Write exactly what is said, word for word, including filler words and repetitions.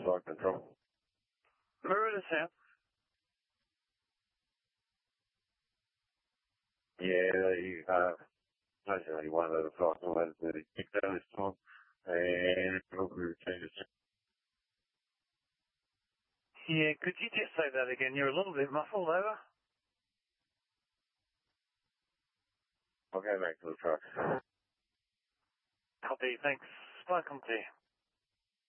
flight control. Maroota South. Yeah, they, uh, basically one of the flights I had to pick out this time, and probably returned to Yeah, could you just say that again? You're a little bit muffled, over. I'll go back to the truck. Copy, thanks. Welcome to you.